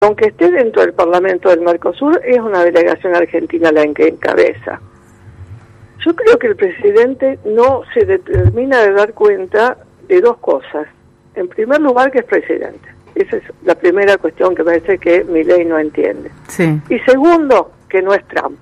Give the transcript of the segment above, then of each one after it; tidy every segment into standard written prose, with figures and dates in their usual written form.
aunque esté dentro del Parlamento del Mercosur, es una delegación argentina la que encabeza. Yo creo que el presidente no se determina de dar cuenta de dos cosas. En primer lugar, que es presidente. Esa es la primera cuestión que parece que Milei no entiende. Sí. Y segundo, que no es Trump.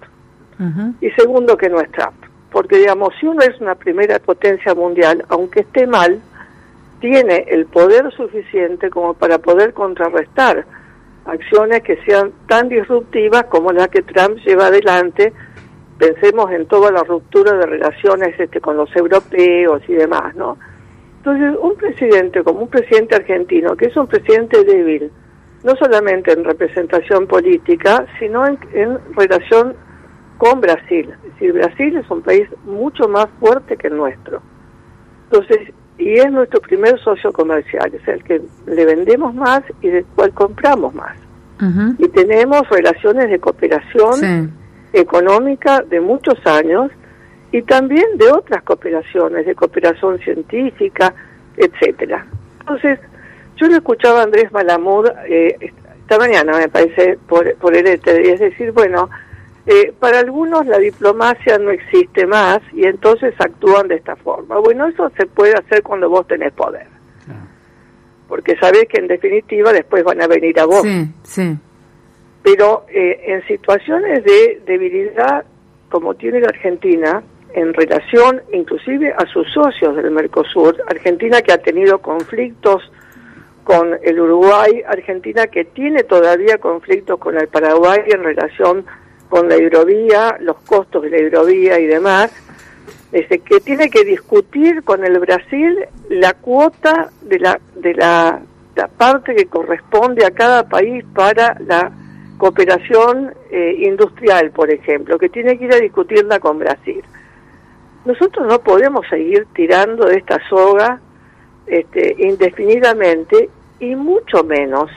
Porque, digamos, si uno es una primera potencia mundial, aunque esté mal, tiene el poder suficiente como para poder contrarrestar acciones que sean tan disruptivas como la que Trump lleva adelante. Pensemos en toda la ruptura de relaciones con los europeos y demás, ¿no? Entonces, un presidente como un presidente argentino, que es un presidente débil, no solamente en representación política, sino en relación con Brasil. Es decir, Brasil es un país mucho más fuerte que el nuestro. Entonces, y es nuestro primer socio comercial, es el que le vendemos más y del cual compramos más. Y tenemos relaciones de cooperación económica de muchos años y también de otras cooperaciones, de cooperación científica, etcétera. Entonces, yo lo escuchaba a Andrés Malamud esta mañana, me parece, por el éter, y es decir, bueno, para algunos la diplomacia no existe más y entonces actúan de esta forma. Bueno, eso se puede hacer cuando vos tenés poder. Porque sabés que en definitiva después van a venir a vos. Sí. Pero en situaciones de debilidad como tiene la Argentina, en relación inclusive a sus socios del Mercosur, Argentina que ha tenido conflictos con el Uruguay, Argentina que tiene todavía conflictos con el Paraguay en relación con la hidrovía, los costos de la hidrovía y demás, que tiene que discutir con el Brasil la cuota de la parte que corresponde a cada país para la cooperación industrial, por ejemplo, que tiene que ir a discutirla con Brasil. Nosotros no podemos seguir tirando de esta soga indefinidamente y mucho menos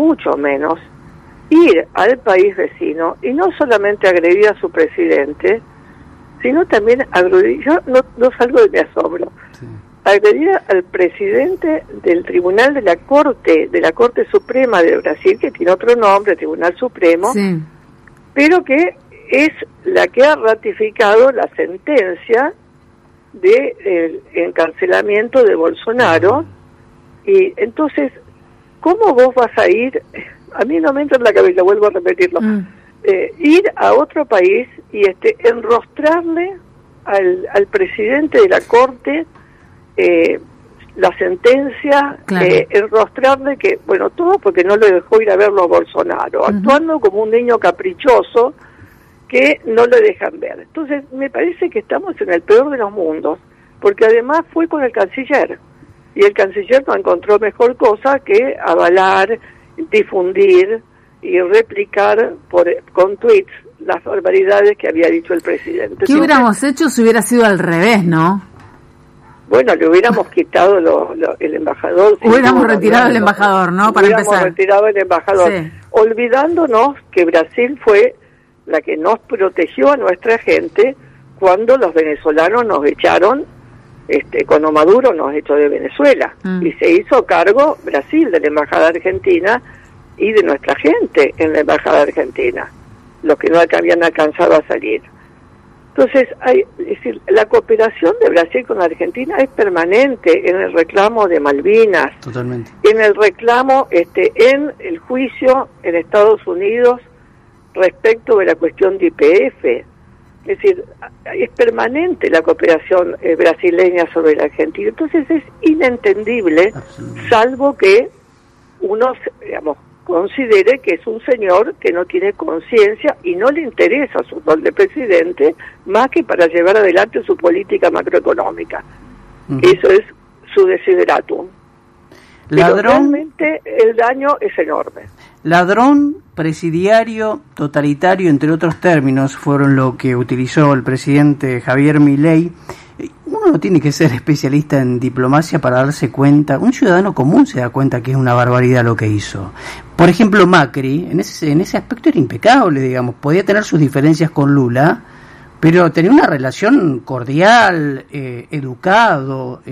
ir al país vecino y no solamente agredir a su presidente, sino también agredir, yo no salgo de mi asombro, agredir al presidente del Tribunal de la Corte Suprema de Brasil, que tiene otro nombre, Tribunal Supremo, pero que es la que ha ratificado la sentencia de encarcelamiento de Bolsonaro. Y entonces, ¿cómo vos vas a ir? A mí no me entra en la cabeza, vuelvo a repetirlo, ir a otro país y enrostrarle al presidente de la Corte la sentencia, enrostrarle que, bueno, todo porque no lo dejó ir a verlo a Bolsonaro, actuando como un niño caprichoso que no lo dejan ver. Entonces, me parece que estamos en el peor de los mundos, porque además fue con el canciller, y el canciller no encontró mejor cosa que avalar, difundir y replicar con tweets las barbaridades que había dicho el presidente. ¿Qué hubiéramos hecho si hubiera sido al revés, no? Bueno, le hubiéramos quitado el embajador. Hubiéramos retirado el embajador, ¿no? Para empezar. Hubiéramos retirado el embajador. Sí. Olvidándonos que Brasil fue la que nos protegió a nuestra gente cuando los venezolanos nos echaron, cuando Maduro nos echó de Venezuela. Y se hizo cargo Brasil de la embajada argentina y de nuestra gente en la embajada argentina, los que no habían alcanzado a salir. Entonces, es decir, la cooperación de Brasil con Argentina es permanente en el reclamo de Malvinas, totalmente, en el reclamo, en el juicio en Estados Unidos respecto de la cuestión de YPF. Es decir, es permanente la cooperación brasileña sobre la Argentina. Entonces es inentendible, salvo que uno, digamos, considere que es un señor que no tiene conciencia y no le interesa su rol de presidente más que para llevar adelante su política macroeconómica. Eso es su desideratum. Pero realmente el daño es enorme. Ladrón, presidiario, totalitario, entre otros términos, fueron lo que utilizó el presidente Javier Milei. Uno no tiene que ser especialista en diplomacia para darse cuenta, un ciudadano común se da cuenta que es una barbaridad lo que hizo. Por ejemplo, Macri, en ese aspecto era impecable, digamos, podía tener sus diferencias con Lula, pero tenía una relación cordial, educado.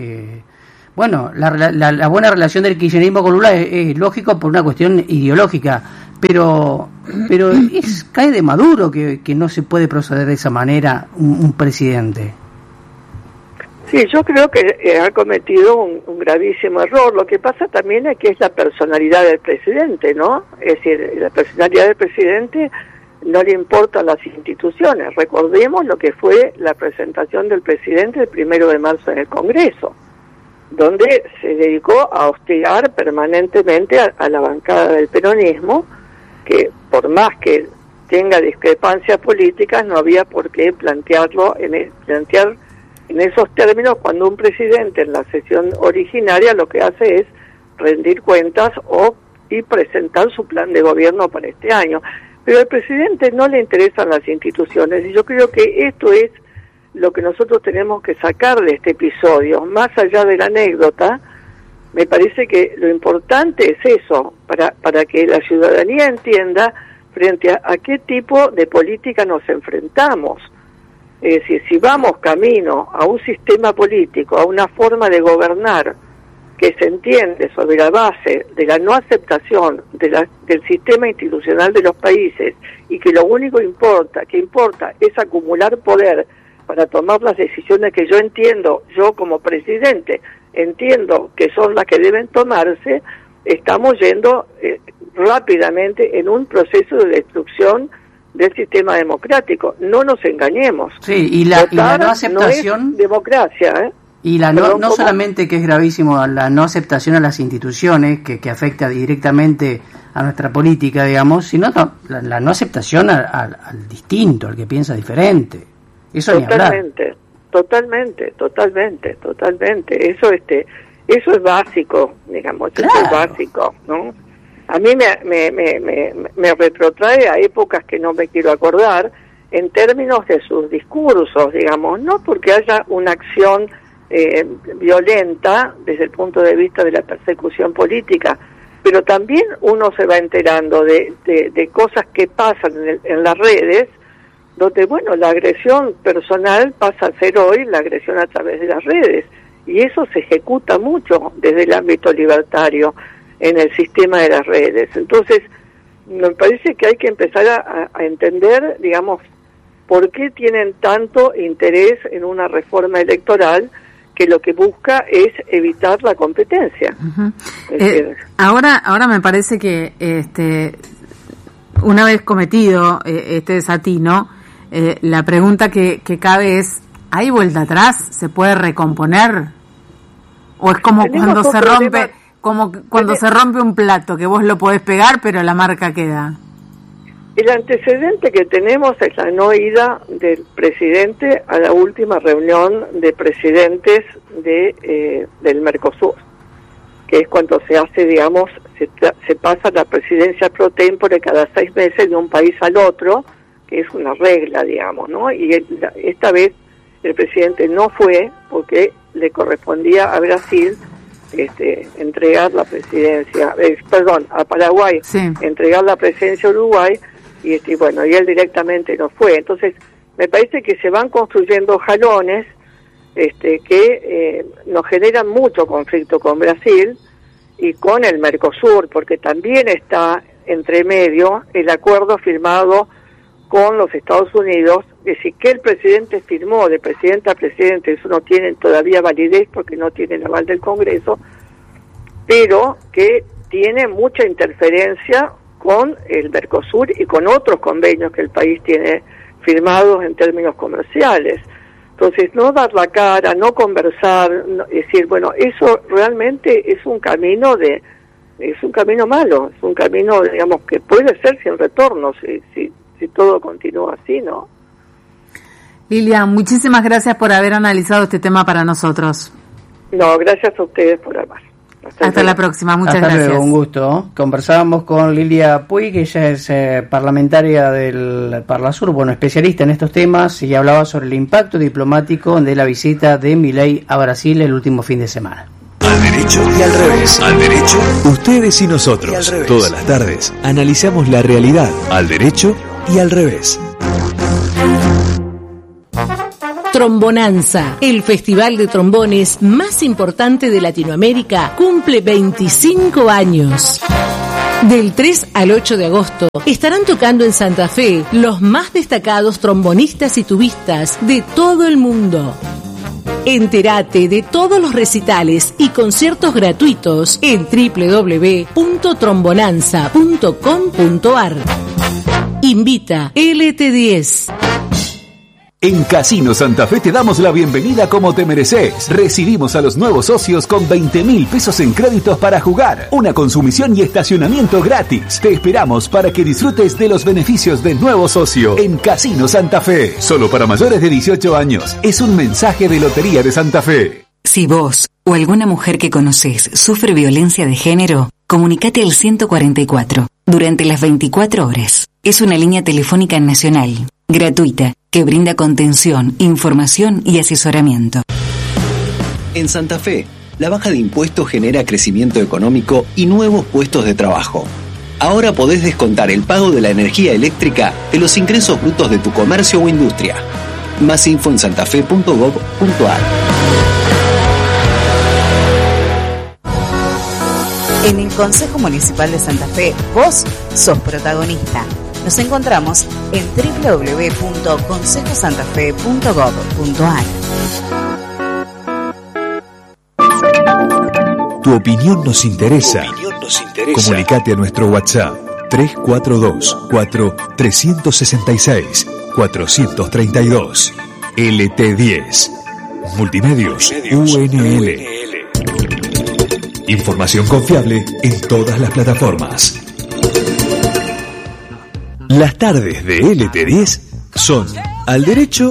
Bueno, la buena relación del kirchnerismo con Lula es lógico por una cuestión ideológica, Pero cae de Maduro que no se puede proceder de esa manera un presidente. Sí, yo creo que ha cometido un gravísimo error. Lo que pasa también es que es la personalidad del presidente, ¿no? Es decir, la personalidad del presidente no le importan las instituciones. Recordemos lo que fue la presentación del presidente el 1 de marzo en el Congreso, donde se dedicó a hostigar permanentemente a la bancada del peronismo, que por más que tenga discrepancias políticas, no había por qué plantear en esos términos cuando un presidente en la sesión originaria lo que hace es rendir cuentas y presentar su plan de gobierno para este año. Pero al presidente no le interesan las instituciones, y yo creo que esto es lo que nosotros tenemos que sacar de este episodio. Más allá de la anécdota, me parece que lo importante es eso, para que la ciudadanía entienda frente a qué tipo de política nos enfrentamos. Es decir, si vamos camino a un sistema político, a una forma de gobernar que se entiende sobre la base de la no aceptación del sistema institucional de los países, y que lo único que importa es acumular poder para tomar las decisiones que yo como presidente entiendo que son las que deben tomarse, estamos yendo rápidamente en un proceso de destrucción del sistema democrático. No nos engañemos. Sí, y la no aceptación no es democracia, Y no solamente que es gravísimo la no aceptación a las instituciones, que afecta directamente a nuestra política, digamos, sino la no aceptación al distinto, al que piensa diferente. Eso Totalmente. Eso es básico, digamos, claro. Eso es básico, ¿no? A mí me retrotrae a épocas que no me quiero acordar en términos de sus discursos, digamos, no porque haya una acción violenta desde el punto de vista de la persecución política, pero también uno se va enterando de cosas que pasan en las redes, donde, bueno, la agresión personal pasa a ser hoy la agresión a través de las redes, y eso se ejecuta mucho desde el ámbito libertario en el sistema de las redes. Entonces, me parece que hay que empezar a entender, digamos, por qué tienen tanto interés en una reforma electoral que lo que busca es evitar la competencia. Uh-huh. Ahora me parece que una vez cometido este desatino, la pregunta que cabe es, ¿hay vuelta atrás? ¿Se puede recomponer? ¿O es como cuando se rompe, se rompe un plato, que vos lo podés pegar pero la marca queda? El antecedente que tenemos es la no ida del presidente a la última reunión de presidentes del Mercosur, que es cuando se hace, digamos, se pasa la presidencia pro tempore cada 6 meses de un país al otro, que es una regla, digamos, ¿no? Y esta vez el presidente no fue porque le correspondía a Brasil entregar la presidencia, a Paraguay, sí, entregar la presidencia a Uruguay, y él directamente no fue. Entonces, me parece que se van construyendo jalones que nos generan mucho conflicto con Brasil y con el Mercosur, porque también está entre medio el acuerdo firmado con los Estados Unidos, que sí que el presidente firmó de presidente a presidente, eso no tiene todavía validez porque no tiene el aval del Congreso, pero que tiene mucha interferencia con el Mercosur y con otros convenios que el país tiene firmados en términos comerciales. Entonces, no dar la cara, no conversar, decir, bueno, eso realmente es un camino malo, es un camino, digamos, que puede ser sin retorno si todo continúa así, ¿no? Lilia, muchísimas gracias por haber analizado este tema para nosotros. No, gracias a ustedes por hablar. Hasta la próxima, muchas gracias. Luego, un gusto. Conversábamos con Lilia Puig, que ella es parlamentaria del Parlasur, especialista en estos temas, y hablaba sobre el impacto diplomático de la visita de Milei a Brasil el último fin de semana. Al derecho y al revés. Al derecho, ustedes y nosotros. Y todas las tardes analizamos la realidad al derecho y al revés. Trombonanza, el festival de trombones más importante de Latinoamérica, cumple 25 años. Del 3 al 8 de agosto estarán tocando en Santa Fe los más destacados trombonistas y tubistas de todo el mundo. Entérate de todos los recitales y conciertos gratuitos en www.trombonanza.com.ar. Invita LT10. En Casino Santa Fe te damos la bienvenida como te mereces. Recibimos a los nuevos socios con 20.000 pesos en créditos para jugar, una consumición y estacionamiento gratis. Te esperamos para que disfrutes de los beneficios de nuevo socio en Casino Santa Fe. Solo para mayores de 18 años. Es un mensaje de Lotería de Santa Fe. Si vos o alguna mujer que conocés sufre violencia de género, comunicate al 144 durante las 24 horas. Es una línea telefónica nacional, gratuita, que brinda contención, información y asesoramiento. En Santa Fe, la baja de impuestos genera crecimiento económico y nuevos puestos de trabajo. Ahora podés descontar el pago de la energía eléctrica de los ingresos brutos de tu comercio o industria. Más info en santafe.gov.ar. En el Consejo Municipal de Santa Fe, vos sos protagonista. Nos encontramos en www.consejosantafe.gov.ar. Tu opinión nos interesa. Comunicate a nuestro WhatsApp 342-4-366-432. LT10. Multimedios UNL. Información confiable en todas las plataformas. Las tardes de LT10 son Al Derecho